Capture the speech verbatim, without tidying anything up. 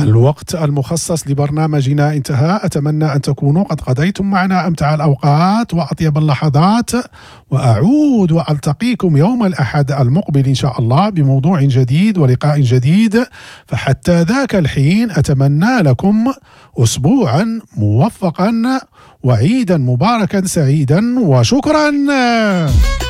الوقت المخصص لبرنامجنا انتهى. أتمنى أن تكونوا قد قضيتم معنا أمتع الأوقات وأطيب اللحظات، وأعود وألتقيكم يوم الأحد المقبل إن شاء الله بموضوع جديد ولقاء جديد. فحتى ذاك الحين أتمنى لكم أسبوعا موفقا وعيدا مباركا سعيدا، وشكرا.